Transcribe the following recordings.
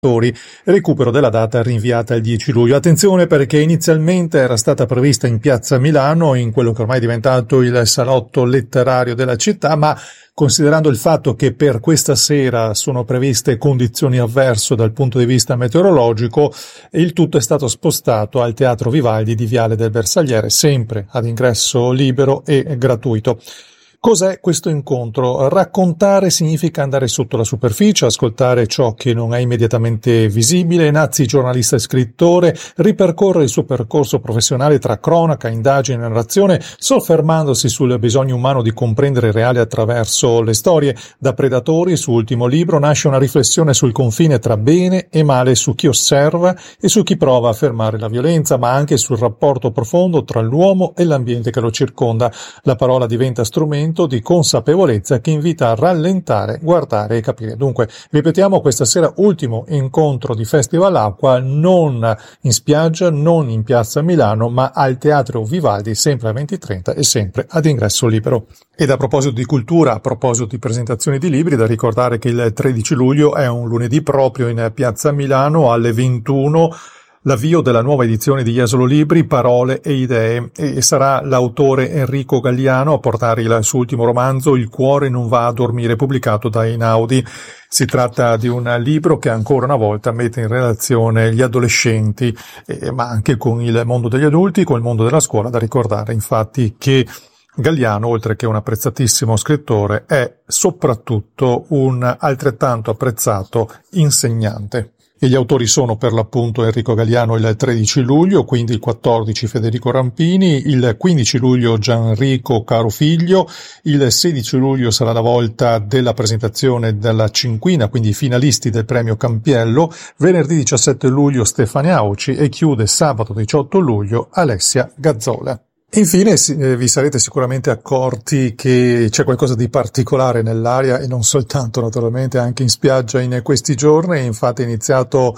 recupero della data rinviata al 10 luglio. Attenzione, perché inizialmente era stata prevista in Piazza Milano, in quello che ormai è diventato il salotto letterario della città, ma considerando il fatto che per questa sera sono previste condizioni avverse dal punto di vista meteorologico, il tutto è stato spostato al Teatro Vivaldi di Viale del Bersagliere, sempre ad ingresso libero e gratuito. Cos'è questo incontro? Raccontare significa andare sotto la superficie, ascoltare ciò che non è immediatamente visibile. Nazzi, giornalista e scrittore, ripercorre il suo percorso professionale tra cronaca, indagine e narrazione, soffermandosi sul bisogno umano di comprendere il reale attraverso le storie. Da Predatori, suo ultimo libro, nasce una riflessione sul confine tra bene e male, su chi osserva e su chi prova a fermare la violenza, ma anche sul rapporto profondo tra l'uomo e l'ambiente che lo circonda. La parola diventa strumento di consapevolezza che invita a rallentare, guardare e capire. Dunque, ripetiamo, questa sera ultimo incontro di Festival Acqua, non in spiaggia, non in Piazza Milano, ma al Teatro Vivaldi, sempre alle 20:30 e sempre ad ingresso libero. Ed a proposito di cultura, a proposito di presentazioni di libri, da ricordare che il 13 luglio è un lunedì proprio in Piazza Milano alle 21, l'avvio della nuova edizione di Jesolo Libri, Parole e Idee, e sarà l'autore Enrico Galliano a portare il suo ultimo romanzo Il cuore non va a dormire, pubblicato da Einaudi. Si tratta di un libro che ancora una volta mette in relazione gli adolescenti, ma anche con il mondo degli adulti, con il mondo della scuola. Da ricordare infatti che Galliano, oltre che un apprezzatissimo scrittore, è soprattutto un altrettanto apprezzato insegnante. E gli autori sono per l'appunto Enrico Galliano il 13 luglio, quindi il 14 Federico Rampini, il 15 luglio Gianrico Carofiglio, il 16 luglio sarà la volta della presentazione della cinquina, quindi i finalisti del premio Campiello, venerdì 17 luglio Stefania Auci e chiude sabato 18 luglio Alessia Gazzola. Infine vi sarete sicuramente accorti che c'è qualcosa di particolare nell'aria, e non soltanto naturalmente, anche in spiaggia in questi giorni. Infatti è iniziato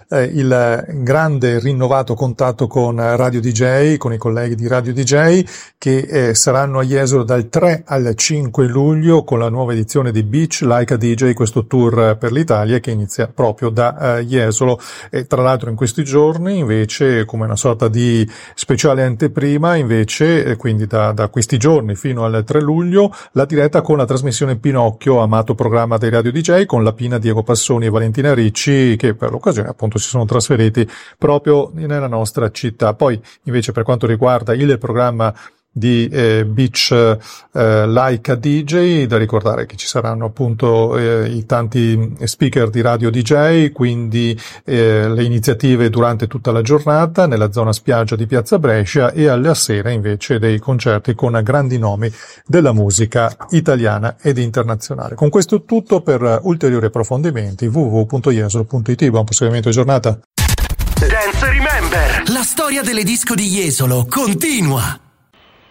il grande rinnovato contatto con Radio DJ, con i colleghi di Radio DJ, che saranno a Jesolo dal 3 al 5 luglio con la nuova edizione di Beach Like a DJ, questo tour per l'Italia che inizia proprio da Jesolo. E tra l'altro in questi giorni invece, come una sorta di speciale anteprima, invece quindi da questi giorni fino al 3 luglio, la diretta con la trasmissione Pinocchio, amato programma dei Radio DJ, con la Pina, Diego Passoni e Valentina Ricci, che per l'occasione appunto si sono trasferiti proprio nella nostra città. Poi invece per quanto riguarda il programma di Beach Like a DJ, da ricordare che ci saranno appunto i tanti speaker di Radio DJ, quindi le iniziative durante tutta la giornata nella zona spiaggia di Piazza Brescia, e alla sera invece dei concerti con grandi nomi della musica italiana ed internazionale. Con questo è tutto. Per ulteriori approfondimenti www.jesolo.it. Buon proseguimento di giornata. Dance Remember, la storia delle disco di Jesolo continua.